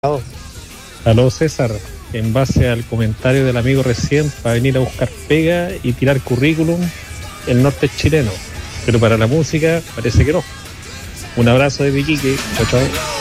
Aló César, en base al comentario del amigo recién, para venir a buscar pega y tirar currículum, el norte es chileno, pero para la música parece que no. Un abrazo desde Iquique, chao chao.